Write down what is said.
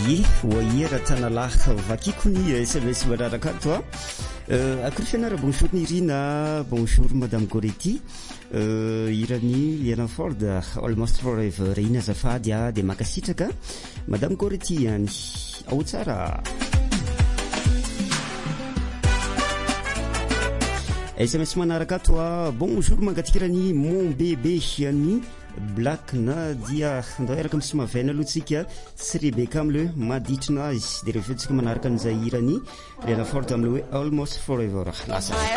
Ratanalahy vakikony SMS mararaka to akory fianara bonjour ni Irina, bonjour madame Goretti, irany Liana Ford almost forever Irina azafady de makasitraka madame Goretti yani ao tsara. SMS manaraka to bonjour mangatikirany mon bébé yani Black Nadia ndao araka misy mavaina aloha tsika sy Rebecca amle maditrina azy de rehefa tsika manaraka an'izay irany Liana Ford amle hoe almost forever lasa